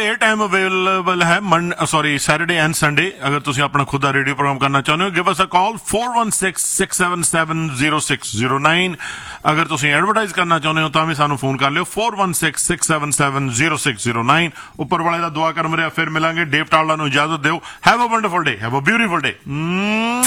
ਇਹ time available ਹੈ sorry Saturday and Sunday. ਅਗਰ ਤੁਸੀਂ ਆਪਣਾ ਖੁਦ ਦਾ ਰੇਡੀਓ ਪ੍ਰੋਗਰਾਮ ਕਰਨਾ ਚਾਹੁੰਦੇ ਹੋ, ਗਿਵ ਅਸ ਅ ਕਾਲ 4166770609। ਅਗਰ ਤੁਸੀਂ ਐਡਵਰਟਾਈਜ਼ ਕਰਨਾ ਚਾਹੁੰਦੇ ਹੋ ਤਾਂ ਵੀ ਸਾਨੂੰ ਫੋਨ ਕਰ ਲਿਓ 4166770609। ਉੱਪਰ ਵਾਲੇ ਦਾ ਦੁਆ ਕਰ ਮਰਿਆ। ਫਿਰ ਮਿਲਾਂਗੇ। ਡੇਵ ਟਾਲੜਾ ਨੂੰ ਇਜਾਜ਼ਤ ਦਿਓ। Have a wonderful day, have a beautiful day.